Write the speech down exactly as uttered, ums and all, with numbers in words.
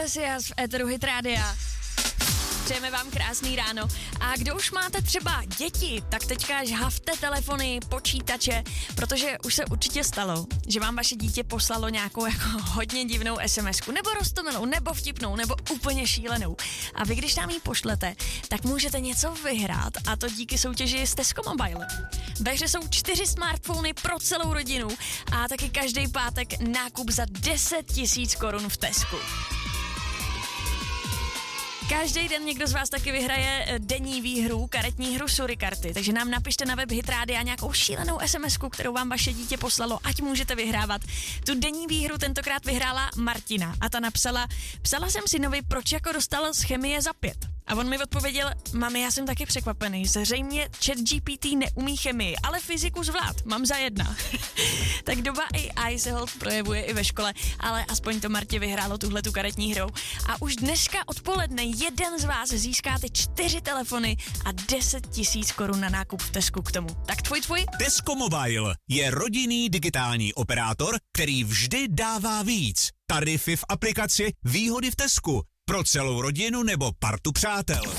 Iglesias v éteru Hit Rádia. Přejeme vám krásný ráno. A kdo už máte třeba děti, tak teďka žhavte telefony, počítače, protože už se určitě stalo, že vám vaše dítě poslalo nějakou jako hodně divnou SMSku, nebo roztomilou, nebo vtipnou, nebo úplně šílenou. A vy, když nám ji pošlete, tak můžete něco vyhrát, a to díky soutěži z Tesco Mobile. Ve hře jsou čtyři smartfony pro celou rodinu a taky každý pátek nákup za deset tisíc korun v Tesku. Každý den někdo z vás taky vyhraje denní výhru, karetní hru Surikarty, takže nám napište na web Hit Rádia nějakou šílenou SMSku, kterou vám vaše dítě poslalo, ať můžete vyhrávat. Tu denní výhru tentokrát vyhrála Martina a ta napsala: psala jsem synovi, proč jako dostal z chemie za pět. A on mi odpověděl: mami, já jsem taky překvapený, zřejmě ChatGPT neumí chemii, ale fyziku zvlád, mám za jedna. Tak doba A I se holt projevuje i ve škole, ale aspoň to Martě vyhrálo tuhletu karetní hrou. A už dneska odpoledne jeden z vás získá ty čtyři telefony a deset tisíc korun na nákup v Tesku k tomu. Tak tvoj tvoj? Tesco Mobile je rodinný digitální operátor, který vždy dává víc. Tarify v aplikaci, výhody v Tesku. Pro celou rodinu nebo partu přátel.